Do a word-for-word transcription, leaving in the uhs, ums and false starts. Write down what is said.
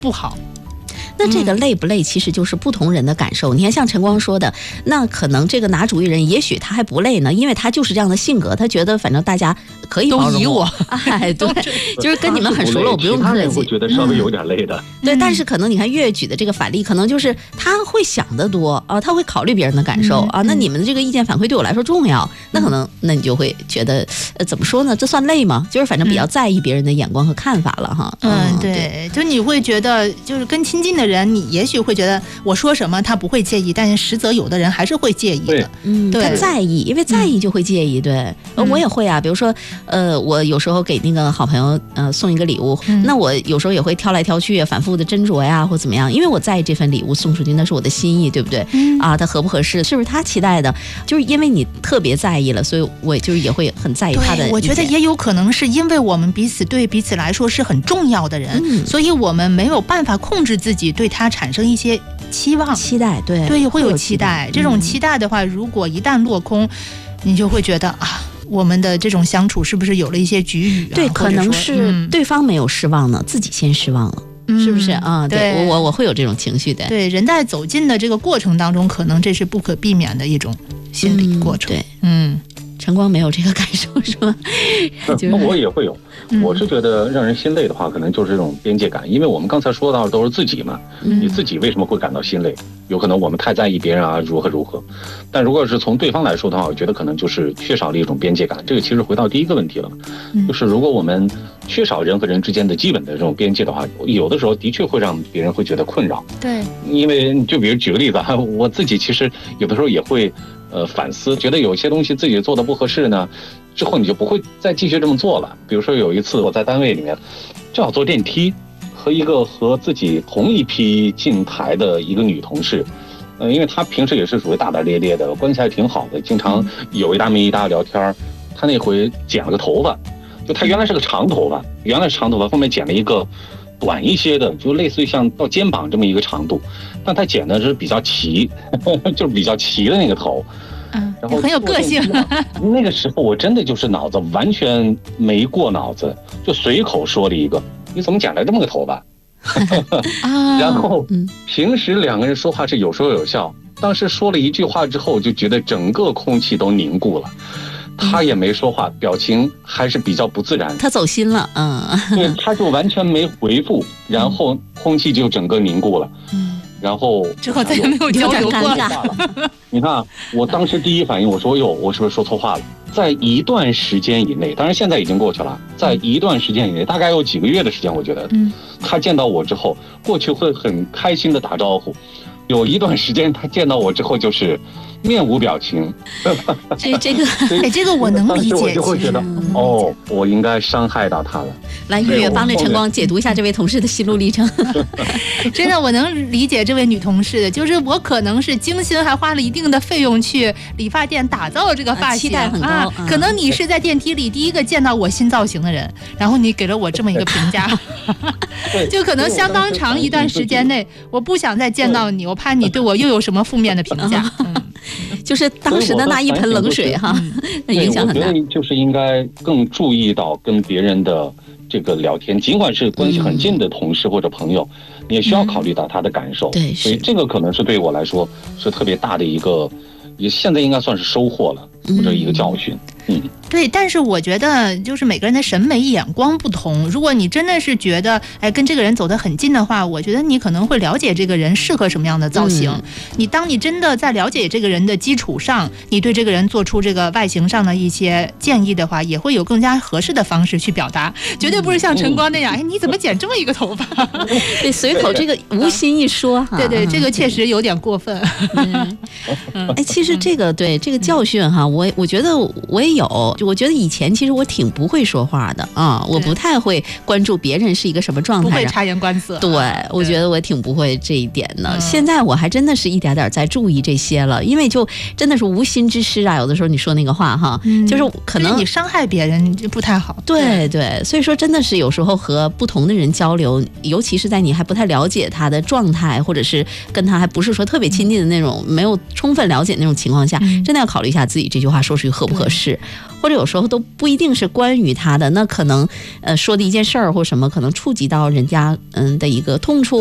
不好。 那这个累不累其实就是不同人的感受。你看像陈光说的，那可能这个拿主意人也许他还不累呢，因为他就是这样的性格，他觉得反正大家可以包容我，哎，对，就是跟你们很熟了，我不用客气。 其他人会觉得稍微有点累的， 嗯、对，但是可能你看月举的这个反例，可能就是他会想得多啊，他会考虑别人的感受、嗯、啊。那你们的这个意见反馈对我来说重要，那可能那你就会觉得，呃，怎么说呢？这算累吗？就是反正比较在意别人的眼光和看法了哈。 嗯，嗯对, 对，就你会觉得，就是跟亲近的人。你也许会觉得我说什么他不会介意，但是实则有的人还是会介意的。 对， 嗯，对，他在意，因为在意就会介意。对，嗯、我也会啊。比如说，呃，我有时候给那个好朋友呃送一个礼物、嗯，那我有时候也会挑来挑去，反复的斟酌呀，或怎么样，因为我在意这份礼物送出去，那是我的心意，对不对？嗯、啊，他合不合适，是不是他期待的？就是因为你特别在意了，所以我就是也会很在意他的。 我觉得也有可能是因为我们彼此对彼此来说是很重要的人，嗯、所以我们没有办法控制自己对他产生一些期望、 期待，对对，会有期待。这种期待的话，如果一旦落空，你就会觉得啊，我们的这种相处是不是有了一些局域、啊？ 对，可能是对方没有失望呢，嗯、自己先失望了。是不是啊？对，我我我会有这种情绪的。 对，人在走近的这个过程当中，可能这是不可避免的一种心理过程。 嗯、对，嗯，陈光没有这个感受是吗？ 就是、我也会有。我是觉得让人心累的话，可能就是这种边界感，因为我们刚才说到的都是自己嘛，你自己为什么会感到心累？有可能我们太在意别人啊，如何如何。但如果是从对方来说的话，我觉得可能就是缺少了一种边界感。这个其实回到第一个问题了，就是如果我们缺少人和人之间的基本的这种边界的话，有的时候的确会让别人会觉得困扰。 对， 因为就比如举个例子啊，我自己其实有的时候也会呃反思，觉得有些东西自己做的不合适呢。之后你就不会再继续这么做了。比如说有一次我在单位里面正好坐电梯，和一个和自己同一批进台的一个女同事，呃，因为她平时也是属于大大咧咧的，关系还挺好的，经常有一搭没一搭聊天。她那回剪了个头发，就她原来是个长头发，原来是长头发，后面剪了一个短一些的，就类似于像到肩膀这么一个长度，但她剪的是比较齐，呵呵就是比较齐的那个头。 嗯，然后很有个性。 那个时候我真的就是脑子完全没过脑子，就随口说了一个：“你怎么剪了这么个头发？”然后平时两个人说话是有说有笑，当时说了一句话之后，就觉得整个空气都凝固了。他也没说话，表情还是比较不自然。 他走心了，嗯， 对，他就完全没回复，然后空气就整个凝固了。嗯。然后之后再也没有交流过了。你看，我当时第一反应，我说：“哟，我是不是说错话了？”在一段时间以内，当然现在已经过去了，在一段时间以内，大概有几个月的时间，我觉得，嗯，他见到我之后，过去会很开心的打招呼，有一段时间他见到我之后就是面无表情。 这这个， 哎，这个我能理解。 我就会觉得，哦，我应该伤害到他了。 来，月月帮着陈光解读一下这位同事的心路历程。 真的，我能理解这位女同事的，就是我可能是精心还花了一定的费用去理发店打造了这个发型， 期待很高。 啊嗯、可能你是在电梯里第一个见到我新造型的人，然后你给了我这么一个评价，就可能相当长一段时间内，我不想再见到你，我怕你对我又有什么负面的评价。嗯就是当时的那一盆冷水哈，那影响很大。 我觉得就是应该更注意到跟别人的这个聊天，尽管是关系很近的同事或者朋友，嗯、你也需要考虑到他的感受。 对， 所以这个可能是对我来说是特别大的一个，也现在应该算是收获了，或者一个教训。嗯。嗯对，但是我觉得就是每个人的审美眼光不同。如果你真的是觉得，哎，跟这个人走得很近的话，我觉得你可能会了解这个人适合什么样的造型。嗯、你当你真的在了解这个人的基础上，你对这个人做出这个外形上的一些建议的话，也会有更加合适的方式去表达。绝对不是像陈光那样，哎，你怎么剪这么一个头发？ 对，随口这个无心一说哈。 对对，这个确实有点过分。 嗯，哎，其实这个对这个教训哈，我我觉得我也有。我觉得以前其实我挺不会说话的啊，我不太会关注别人是一个什么状态， 不会察言观色。 对，我觉得我挺不会这一点的。嗯、现在我还真的是一点点在注意这些了，因为就真的是无心之失啊。有的时候你说那个话哈，嗯、就是可能你伤害别人就不太好。 对 对, 对，所以说真的是有时候和不同的人交流，尤其是在你还不太了解他的状态，或者是跟他还不是说特别亲近的那种，没有充分了解那种情况下，嗯、真的要考虑一下自己这句话说出去合不合适。 或者有时候都不一定是关于他的，那可能呃说的一件事儿或什么，可能触及到人家嗯的一个痛处。